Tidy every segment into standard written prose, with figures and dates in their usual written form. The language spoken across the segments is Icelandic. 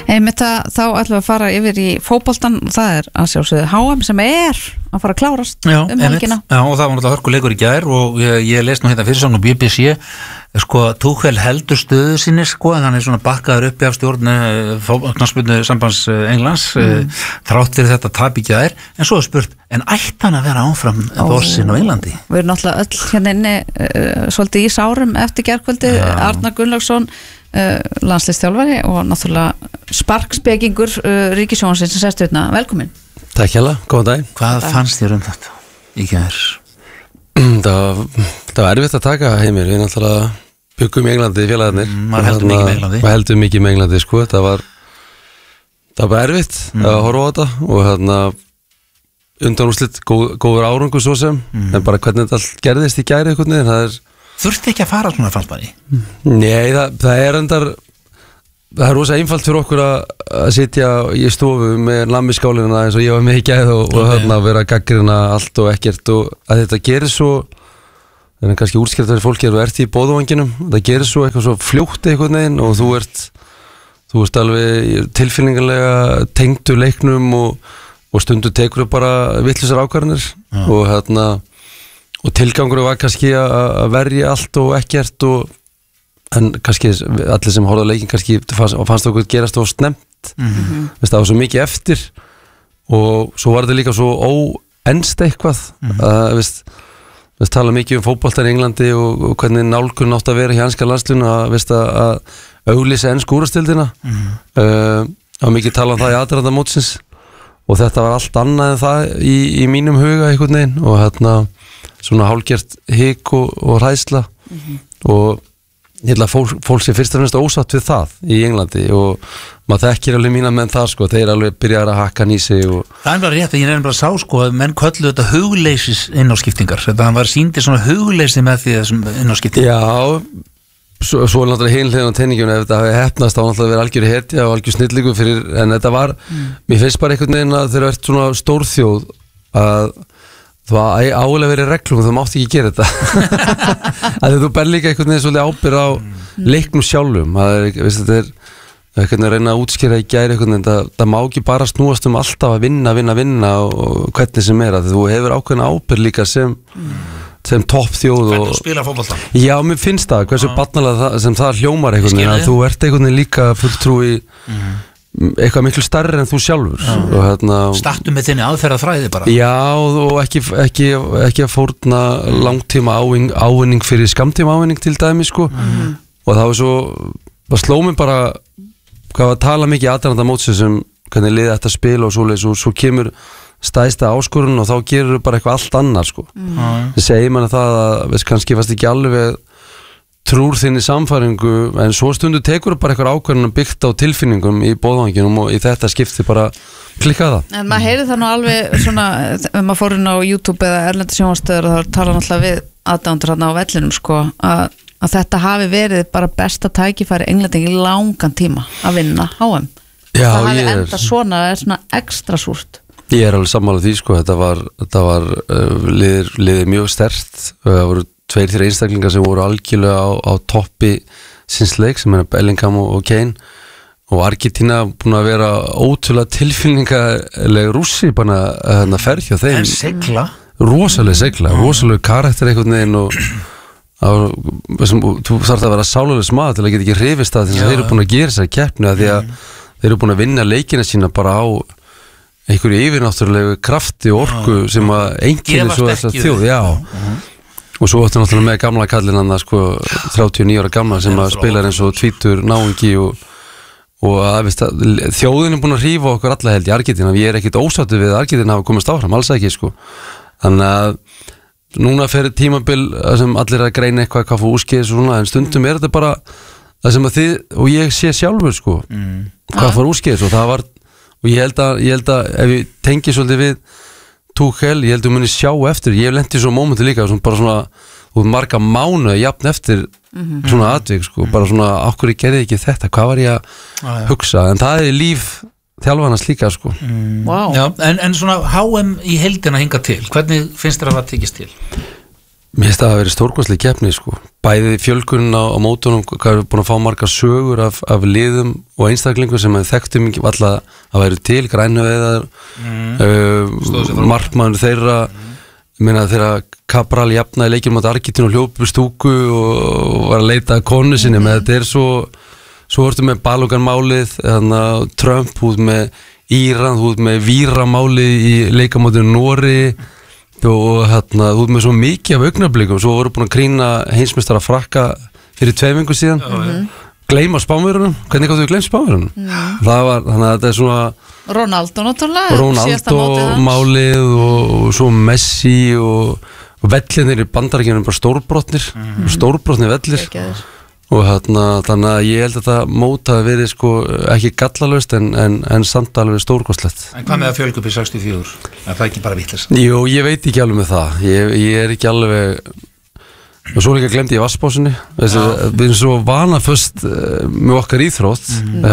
Einmitt þá ætlum við að fara yfir í fótboltan og það að sjálfsögðu HM sem að fara að klárast helgina. Já, og það var náttúrulega hörkuleikur í gær og ég les nú hérna fyrir svona BBC sko, Tuchel heldur stöðu sinni sko, en hann svona bakkaður uppi af stjórn knattspyrnu sambands Englands þrátt fyrir þetta tap í gær, en svo spurt, en ætti hann að vera áfram bossin á Englandi? Við erum náttúrulega öll hérna inni svolítið í sárum eftir gærkvöldi, Arnar Gunnlaugsson landsliðsþjálfari og náttúrulega sparkspekingur Ríkissjónvarpsins sem sest hérna, velkomin. Takk hérlega, góðan dag. Hvað fannst þér þetta í gær? Það var erfitt að taka Heimir, við náttúrulega byggum í Englandi félagarnir. Maður heldur mikið með Englandi. Maður heldur mikið með Englandi, sko, það var erfitt að horfa á þetta og undanúrslit góður árangur svo sem, en bara hvernig þetta allt gerðist í gæri einhvern veginn, það Þurfti ekki að fara svona fannst bara í? Nei, það rosa einfalt fyrir okkur að sitja í stofu með lammiskálina eins og ég var með í gæð og vera að gaggrina allt og ekkert og að þetta gerir svo en kannski útskýrt fyrir fólki að þú ert í boðvanginum, það gerir svo eitthvað svo fljótt einhvern veginn og þú ert alveg tilfinningarlega tengdur leiknum og stundu tekur þú bara vitlausar ákvarðanir og tilgangur var kannski að verja allt og ekkert en kannski allir sem horfðu á leikin kannski fannst okkur gerast og snemmt það var svo mikið eftir og svo var þetta líka svo óenst eitthvað við tala mikið fótbolta í Englandi og hvernig nálgun átt að vera hjá enska landsliðinu að auglýsa ensku úrvalsdeildina og mikið tala það í aðdraganda mótsins og þetta var allt annað en það í mínum huga einhvern veginn og svona hálfgert hik og hræðsla og ég held að fólk sé fyrst og fremst ósátt við það í Englandi og maður þekkir alveg mína menn það sko, þeir alveg byrjar að hakka nýsi og Það bara rétt að ég nefnir bara að sá sko að menn kölluðu þetta hugleysis innáskiptingar, þetta hann var sýndi svona hugleysi með því þessum innáskiptingar. Já, svo náttúrulega hinliðin á teiningjum ef þetta hafi hefnast þá náttúrulega verið algjör hetja og algjör snillingu fyrir, en þetta var, mér finnst bara einhvern veginn að þeir eru svona stórþjóð að það álega verið reglum og þú mátt ekki gera þetta að þú ber líka einhvern veginn svolítið ábyrgð á leiknum sjálfum þetta er einhvern veginn að reyna að útskýra í gæri einhvern veginn, það má ekki bara snúast alltaf að vinna og hvernig sem er að þú hefur ákveðna ábyrgð líka sem toppþjóð Hvernig þú spila fótbolta? Já, mér finnst það, hversu barnalega sem það hljómar einhvern veginn að þú ert einhvern veginn líka fulltrúi eitthvað miklu stærri en þú sjálfur og Stattu með þinni aðferðafræði bara Já, og ekki að fórna langtíma ávinning fyrir skamtíma ávinning til dæmi sko og það var svo sló mig bara hvað að tala mikið aðdraganda mótsins hvernig liði þetta spil og svoleiðis og svo kemur stæðsta áskorun og þá gerur þau bara eitthvað allt annar sko það segir manni það að við kannski fast ekki alveg trúr þinni samfæringu en svo stundu tekur bara eitthvað ákveðin byggt á tilfinningum í boðvanginum og í þetta skipti bara klikka það. En maður heyri það nú alveg svona, ef maður fór inn á YouTube eða erlendi sjónvarpsstöðvar og þá tala náttúrulega við aðdándur þarna á vellinum sko að þetta hafi verið bara besta tækifæri Englendingi í langan tíma að vinna HM. Já, það hafi enda svona ekstra súrt. Ég er alveg sammála því sko, þetta var liðir mjög sterkt, það voru 2-3 einstaklingar sem voru algjörlega á toppi síns leik sem er Bellingham og Kane og Argentína búin að vera ótrúlega tilfinningaleg rússi bara ferð hjá þeim. En segla? Rosalega karakter einhvern veginn og þú þarf að vera sáluleg smað til að geta ekki hrifist að þeir eru búin að gera þessari keppni að því að þeir eru búin að vinna leikina sína bara á einhverju yfirnáttúrulegu krafti og orku sem að einkenni svo þess að þjóð, og svo áttu náttúrulega með gamla kallinn hann sko 39 ára gamla sem að spila eins og tvítur náungi og að þjóðin er búin að hrífa okkur alla held í Argentína, ég er ekkit ósáttur við að Argentína hafa komist áfram, alls ekki sko þannig að núna fer tímabil sem allir að greina eitthvað hvað fór úrskeiðis og svona, en stundum er þetta bara það sem að þið, og ég sé sjálfur sko hvað fór úrskeiðis og það var og ég held að ef ég tengi svolítið við Tuchel, ég held að muni sjá eftir ég lendi svo mómenti líka bara svona marga mánuði jafn eftir svona atvik sko, bara svona okkur ég gerði ekki þetta, hvað var ég að hugsa en það er líf þjálfarnas líka sko Wow. Já, en svona HM í heildina hinga til hvernig finnst þér að það tekist til? Mér finnst það að vera stórkostleg keppni sko. Bæði fjölgunin á mótunum, hvað er búin að fá margar sögur af liðum og einstaklingum sem þekktum ekki alltaf að væri til, Grænhöfðar markmann þeirra þeirra Cabral jafnaði leikjum á Argentínu og hljópu stúku og var að leita að konu sinni með þetta svo ertu með Balogun-málið, Trump út með Íran, út með Víra-málið í leikamótinu Nóri og þú með svo mikið af augnablikum, svo voru búin að krýna heimsmeistara Frakka fyrir 2 vikur síðan gleyma Spánverjunum, hvernig gáttu við gleymt Spánverjunum? Þannig að þetta er svona Ronaldo náttúrulega Ronaldo-málið og svo Messi og vellinir í Bandaríkjunum bara stórbrotnir vellir og þannig að ég held að þetta mót hafi verið sko ekki gallalaust en samt alveg stórkostlegt. En hvað með að fjölga upp í 64? Er það ekki bara vitleysa? Jú, ég veit ekki alveg með það, ég er ekki alveg og svo líka glemdi ég vassbásinni við erum svo vanaföst með okkar íþrótt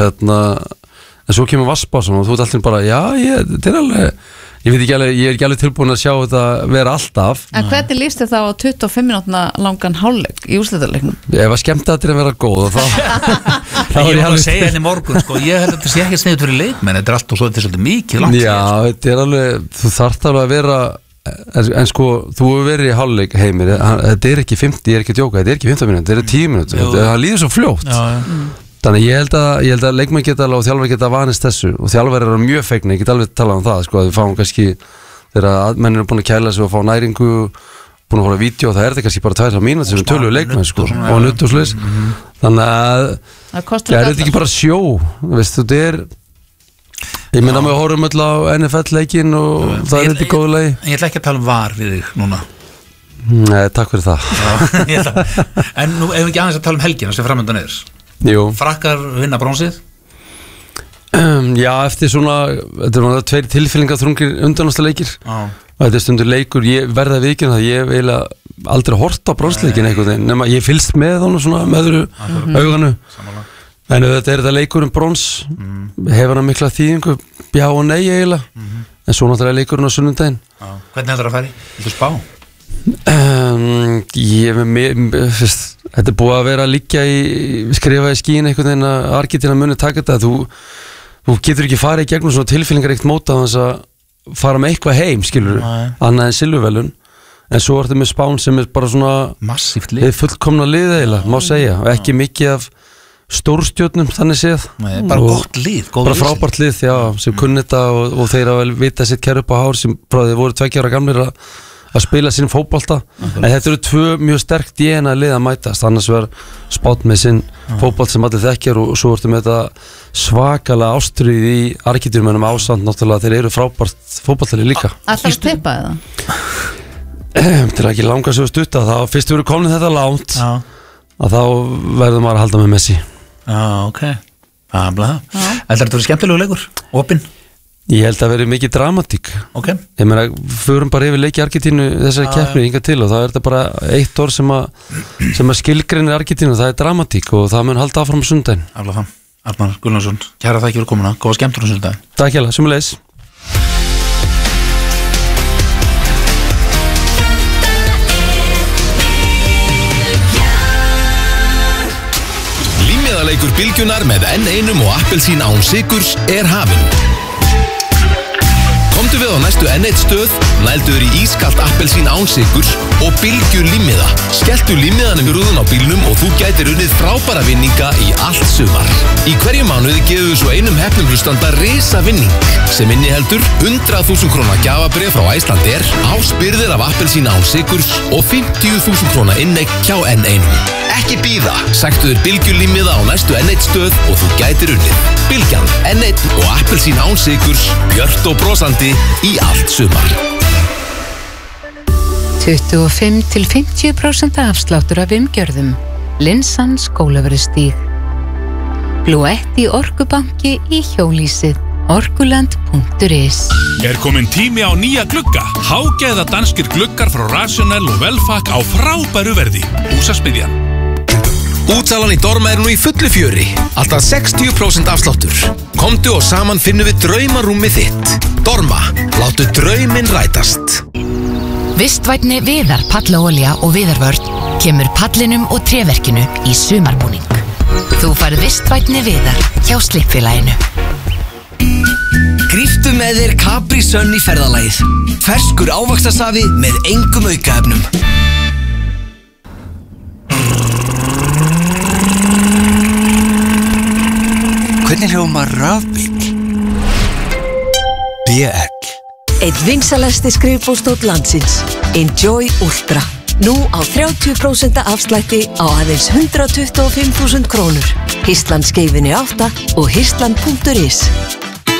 en svo kemur vassbásin og þú ert alltaf bara þetta er alveg ég er ekki alveg tilbúin að sjá þetta vera alltaf. En hvernig líst þið þá á 25 minútna langan hálfleik í úrslitaleiknum? Ef að skemmta þetta að vera góð og þá ég var að segja henni morgun sko, ég held að þetta sé ekki sniðut fyrir leikmenn, þetta er alltaf svolítið mikið langt. Já, þetta er alveg, þú þarft alveg að vera en sko, þú hefur verið í hálfleik Heimir, þetta er ekki 50, ég er ekki að djóka, þetta er ekki 15 minútur, þetta er 10 minútur, það líður svo fljótt. Þannig ég held að leikmenn geta alveg og þjálfari geta vanist þessu og þjálfari eru mjög fegnir, ég get alveg talað um það sko, að við fáum kannski, þegar menn eru búin að kæla sig og fá næringu, búin að hóla vídeo, það er þetta kannski bara 2 mínútur sem töluðu leikmenn sko, og nutt og slis. Þannig að það er ekki bara sjó, veistu, þetta er ég minna mig að horfum öll á NFL-leikin og það er þetta í góðu lagi. En ég ætla ekki að tala um VAR við þig núna. Nei, takk fyrir það. En nú ef við ekki aðeins að tala um helgina sem framöndan er. Jú. Frakkar vinna bronsið? Já, eftir svona þetta er 2 tilféllingaþrungir undanúrslitaleikir og þetta er stundur leikur ég verða að viðurkenna það, ég hef eiginlega aldrei hort á bronsleikin einhvern veginn nema ég fylgst með honum svona með öðru auganu en þetta er þetta leikur brons hefur hann mikla þýðingu já og nei eiginlega en svo náttúrulega leikurinn á sunnudaginn. Hvernig heldur það að færi? Viltu spá? Þetta er búið að vera að liggja skrifa í skíin einhvern veginn að Argentína muni taka þetta þú getur ekki farið í gegnum svona tilféllingar eitt móta þess að fara með eitthvað heim skilur, annað en silfurvelun en svo er þetta með Spán sem er bara svona massíft lið, fullkomna lið eiginlega, má segja og ekki mikið af stórstjórnum þannig séð bara gott lið, bara frábært lið já, sem kunni þetta og þeir að vel vita sitt kæru upp á hár sem frá því voru 2 ára gamlir að spila sín fótbolta en þetta eru 2 mjög sterk DNA lið að mætast annars verður Spán með sinn fótbolt sem allir þekkjar og svo ertu með þetta svakalega ástríð í Argentínu ásand náttúrulega þeir eru frábært fótboltalið líka. Alltaf að tippa eða? Til að ekki langa svo stutta þá fyrst við erum komin þetta langt að þá verður maður að halda með Messi. Ok, þetta verður skemmtilegu leikur, opinn. Ég held að verið mikið dramatík. Ég meina, förum bara yfir leiki Argentínu þessari keppni hingað til og það er þetta bara eitt orð sem að skilgreinir Argentínu, það er dramatík og það mun halda áfram sundaginn. Arnar Guðnason, kæra þakki fyrir komuna, góða skemmtur sundaginn. Takk hjá það, sömuleiðis. Límmiðaleikur Bylgjunar með N1 og appelsín án sykurs er hafinn. Komdu við á næstu N1 stöð, nælduður í ískalt appelsín án sykurs og Bylgju límmiða. Skelltu límmiðanum í rúðun á bílnum og þú gætir unnið frábæra vinninga í allt sumar. Í hverju mánuði gefum við svo einum heppnum hlustanda risa vinning sem inniheldur 100.000 króna gjafabréf frá Icelandair, áspyrðir af appelsín án sykurs og 50.000 króna inneign hjá N1. Ekki bíða, sæktuður Bylgju límmiða á næstu N1 stöð og þú gætir unnið. Bylgjan, N1 og appelsín án sykurs, björt og brosandi í allt sumar. 25-50% afsláttur af umgjörðum. Linsan Skólavörðustíg. Blúett í Orkubanki í hjólísið. Orkuland.is. Er komin tími á nýja glugga. Hágæða danskir gluggar frá Rational og Velfak á frábæru verði. Húsasmiðjan. Útsalan í Dorma er nú í fullu fjöri. Alltaf 60% afsláttur. Komdu og saman finnum við draumarúmið þitt. Dorma, láttu drauminn rætast. Vistvænni Viðar pallaolía og viðarvörn kemur pallinum og tréverkinu í sumarbúning. Þú færð vistvænni Viðar hjá Slippfélaginu. Gríptu með þér Capri Sun í ferðalagið. Ferskur ávaxtasafi með engum aukaefnum. Hvernig hljómar rafbíll? BL. Einn vinsalasti skrifbóstóll landsins. Enjoy Ultra. Nú á 30% afslætti á aðeins 125.000 krónur. Histland skeifinni 8 og histland.is.